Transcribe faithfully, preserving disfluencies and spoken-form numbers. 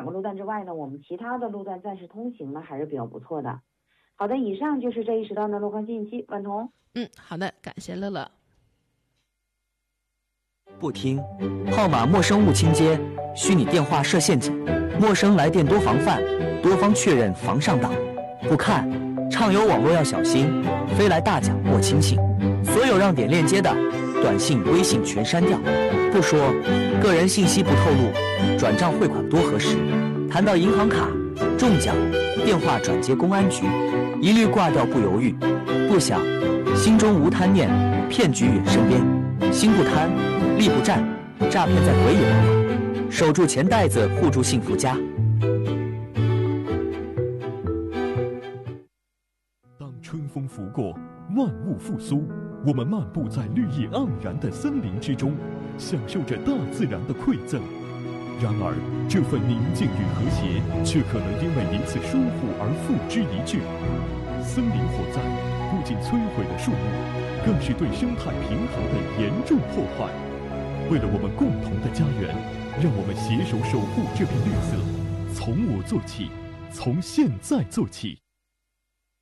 个路段之外呢，我们其他的路段暂时通行呢还是比较不错的。好的，以上就是这一时段的路况信息。万彤， 嗯，好的，感谢乐乐。 不听，号码陌生勿倾接，虚拟电话设陷阱，陌生来电多防范，多方确认防上当。不看，畅游网络要小心，飞来大奖莫轻信。所有让点链接的短信、微信全删掉。不说，个人信息不透露，转账汇款多核实。谈到银行卡、中奖、电话转接公安局，一律挂掉不犹豫。不想，心中无贪念，骗局远身边。心不贪，力不战，诈骗在鬼眼里。守住钱袋子，护住幸福家。 当春风拂过，万物复苏，我们漫步在绿意盎然的森林之中，享受着大自然的馈赠。然而，这份宁静与和谐，却可能因为一次疏忽而付之一炬。森林火灾不仅摧毁了树木，更是对生态平衡的严重破坏。为了我们共同的家园，让我们携手守护这片绿色，从我做起，从现在做起。